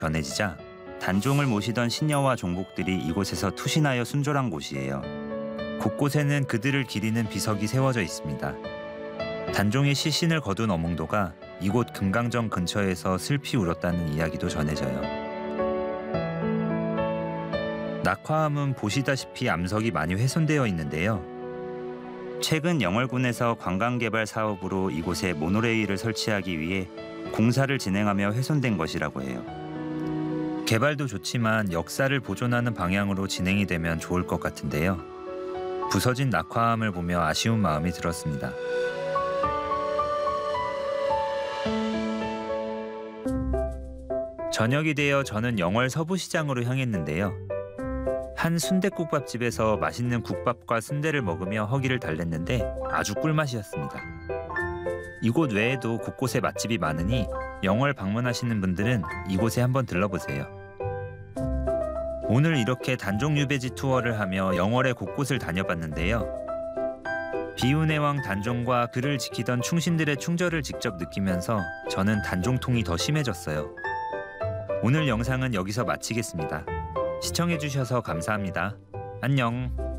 전해지자 단종을 모시던 신녀와 종복들이 이곳에서 투신하여 순절한 곳이에요. 곳곳에는 그들을 기리는 비석이 세워져 있습니다. 단종이 시신을 거둔 어몽도가 이곳 금강정 근처에서 슬피 울었다는 이야기도 전해져요. 낙화암은 보시다시피 암석이 많이 훼손되어 있는데요. 최근 영월군에서 관광개발 사업으로 이곳에 모노레일을 설치하기 위해 공사를 진행하며 훼손된 것이라고 해요. 개발도 좋지만 역사를 보존하는 방향으로 진행이 되면 좋을 것 같은데요. 부서진 낙화암을 보며 아쉬운 마음이 들었습니다. 저녁이 되어 저는 영월 서부시장으로 향했는데요. 한 순댓국밥집에서 맛있는 국밥과 순대를 먹으며 허기를 달랬는데 아주 꿀맛이었습니다. 이곳 외에도 곳곳에 맛집이 많으니 영월 방문하시는 분들은 이곳에 한번 들러보세요. 오늘 이렇게 단종 유배지 투어를 하며 영월의 곳곳을 다녀봤는데요. 비운의 왕 단종과 그를 지키던 충신들의 충절을 직접 느끼면서 저는 단종통이 더 심해졌어요. 오늘 영상은 여기서 마치겠습니다. 시청해주셔서 감사합니다. 안녕.